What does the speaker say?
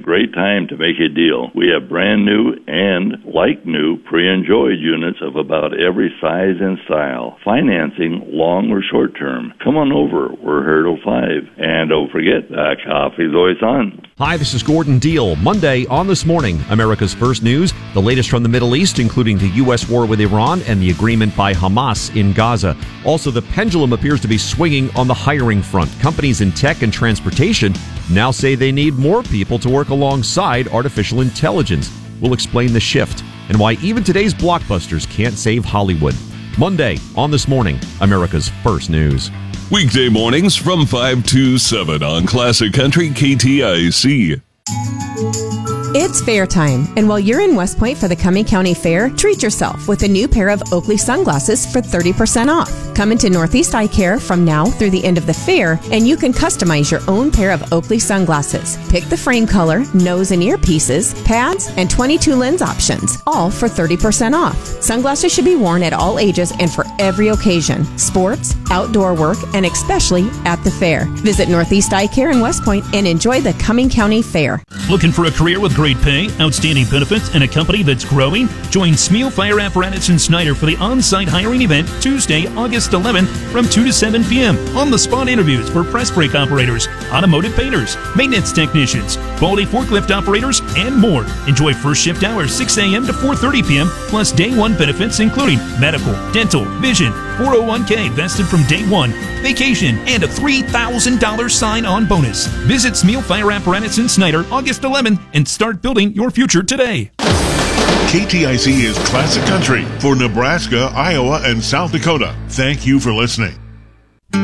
great time to make a deal. We have brand new and like new pre-enjoyed units of about every size and style. Financing long or short term. Come on over. We're here till 5. And don't forget, coffee's always on. Hi, this is Gordon Deal. Monday on This Morning, America's First News, the latest from the Middle East, including the U.S. war with Iran and the agreement by Hamas in Gaza. Also, the pendulum appears to be swinging on the hiring front. Companies in tech and transportation now say they need more people to work alongside artificial intelligence. We'll explain the shift and why even today's blockbusters can't save Hollywood. Monday on This Morning, America's First News. Weekday mornings from 5 to 7 on Classic Country KTIC. It's fair time, and while you're in West Point for the Cumming County Fair, treat yourself with a new pair of Oakley sunglasses for 30% off. Come into Northeast Eye Care from now through the end of the fair, and you can customize your own pair of Oakley sunglasses. Pick the frame color, nose and ear pieces, pads, and 22 lens options, all for 30% off. Sunglasses should be worn at all ages and for every occasion, sports, outdoor work, and especially at the fair. Visit Northeast Eye Care in West Point and enjoy the Cumming County Fair. Looking for a career with great pay, outstanding benefits, and a company that's growing? Join Smeal Fire Apparatus in Snyder for the on-site hiring event Tuesday, August 11th from 2 to 7 p.m. On-the-spot interviews for press brake operators, automotive painters, maintenance technicians, quality forklift operators, and more. Enjoy first shift hours 6 a.m. to 4:30 p.m. plus day one benefits including medical, dental, vision, 401k vested from day one, vacation, and a $3,000 sign-on bonus. Visit Smeal Fire Apparatus in Snyder August 11th and start building your future today. KTIC is Classic Country for Nebraska, Iowa, and South Dakota. Thank you for listening.